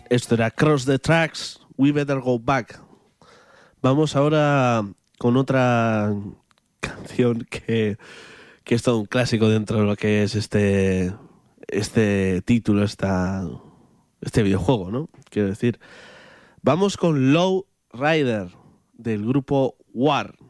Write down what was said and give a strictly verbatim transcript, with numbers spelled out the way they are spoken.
Esto era Cross the Tracks, We Better Go Back. Vamos ahora con otra canción que, que es todo un clásico dentro de lo que es este, este título, esta, este videojuego, ¿no? Quiero decir, vamos con Low Rider del grupo War.